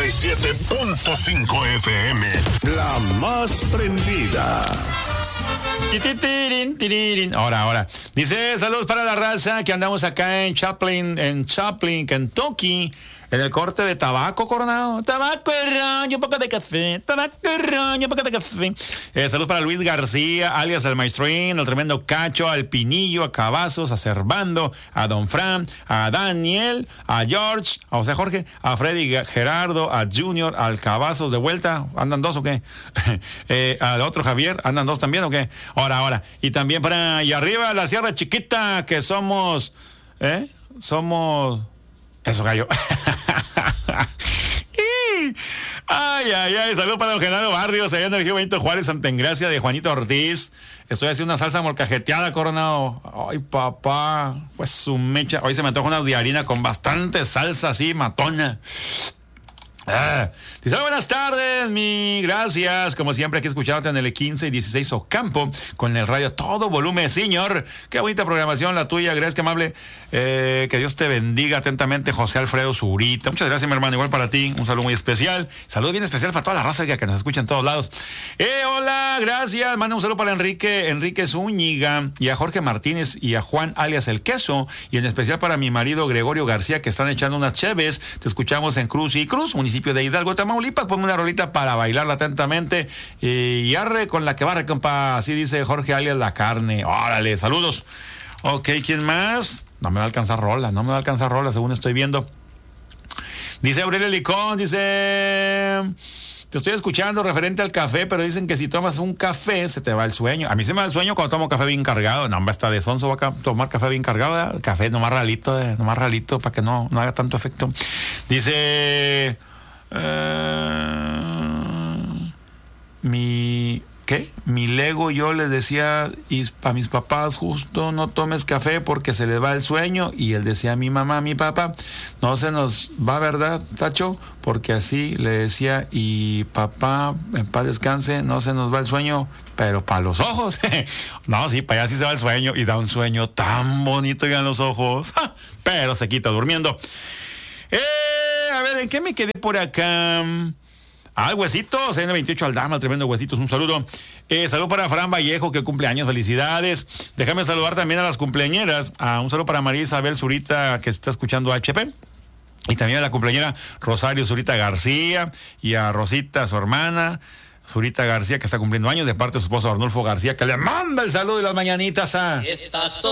97.5 FM. La más prendida. Ahora. Dice, saludos para la raza que andamos acá en Chaplin, Kentucky. En el corte de tabaco, Coronado. Tabaco, rollo, un poco de café. Tabaco, rollo, un poco de café. Saludos para Luis García, alias el Maestrín, el tremendo Cacho, al Pinillo, a Cavazos, a Servando, a Don Fran, a Daniel, a George, a José Jorge, a Freddy Gerardo, a Junior, al Cavazos de vuelta. ¿Andan dos o qué? Al otro Javier, ¿andan dos también o qué? Ahora. Y también para y arriba la Sierra Chiquita, que somos. Eso, gallo. Ay. Saludos para don Genaro Barrios, allá en el Río Benito Juárez, Santa Engracia de Juanito Ortiz. Estoy haciendo una salsa molcajeteada, Coronado. Ay, papá. Pues su mecha. Hoy se me antoja una de harina con bastante salsa así, matona. Dice, buenas tardes, gracias, como siempre aquí escuchándote en el 15 y 16 Ocampo, con el radio a todo volumen, señor. Qué bonita programación la tuya, gracias, que amable. Que Dios te bendiga atentamente, José Alfredo Zurita. Muchas gracias, mi hermano, igual para ti, un saludo muy especial. Saludo bien especial para toda la raza que nos escucha en todos lados. Hola, gracias, manda un saludo para Enrique Zúñiga, y a Jorge Martínez, y a Juan alias El Queso, y en especial para mi marido Gregorio García, que están echando unas cheves. Te escuchamos en Cruz y Cruz, municipio de Hidalgo, Tamaulipas. Ponme una rolita para bailarla atentamente. Y arre con la que barre, compa. Así dice Jorge alias La Carne. Órale, saludos. Ok, ¿quién más? No me va a alcanzar rola, según estoy viendo. Dice Aurelio Licón, te estoy escuchando referente al café, pero dicen que si tomas un café se te va el sueño. A mí se me va el sueño cuando tomo café bien cargado. No, está de sonso va a tomar café bien cargado, ¿verdad? Café nomás ralito para que no haga tanto efecto. Dice... Mi Lego, yo les decía a mis papás, justo no tomes café porque se les va el sueño, y él decía a mi mamá, a mi papá, no se nos va, ¿verdad, Tacho? Porque así le decía, y papá, en paz descanse, no se nos va el sueño, pero para los ojos. No, sí, para allá sí se va el sueño, y da un sueño tan bonito en los ojos, pero se quita durmiendo. A ver, ¿en qué me quedé por acá? Huesitos, en el 28 Aldama, el tremendo Huesitos, un saludo. Saludo para Fran Vallejo, que cumple años, felicidades. Déjame saludar también a las cumpleañeras. Un saludo para María Isabel Zurita, que está escuchando HP. Y también a la cumpleañera Rosario Zurita García, y a Rosita, su hermana, Zurita García, que está cumpliendo años, de parte de su esposo Arnulfo García, que le manda el saludo y las mañanitas a...